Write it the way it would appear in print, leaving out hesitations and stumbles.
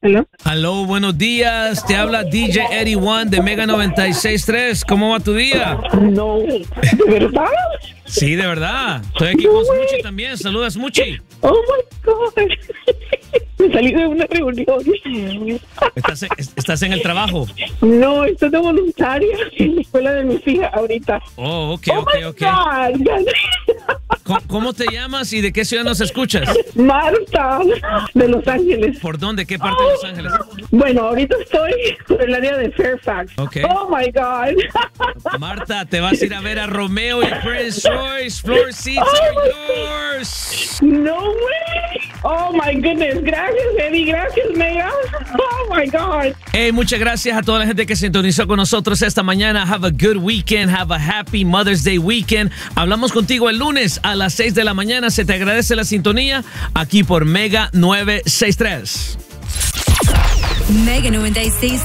Hello. Aló, buenos días. Te habla DJ Eddie One de Mega 96.3. ¿Cómo va tu día? No, ¿de verdad? Sí, de verdad. Estoy aquí con Smuchi también. Saluda, Smuchi. Oh my God. Me salí de una reunión. ¿Estás en el trabajo? No, estoy de voluntaria en la escuela de mis hijas ahorita. Oh, ok. God. ¿Cómo te llamas y de qué ciudad nos escuchas? Marta, de Los Ángeles. ¿Por dónde? ¿Qué parte de Los Ángeles? Bueno, ahorita estoy por el área de Fairfax. Ok. Oh my God. Marta, te vas a ir a ver a Romeo y Prince Royce. Floor seats are yours. No way. Oh my goodness. Gracias, Eddie. Gracias, Mega. Oh my God. Hey, muchas gracias a toda la gente que sintonizó con nosotros esta mañana. Have a good weekend. Have a happy Mother's Day weekend. Hablamos contigo el lunes a las 6 de la mañana. Se te agradece la sintonía aquí por Mega 963. Mega 96.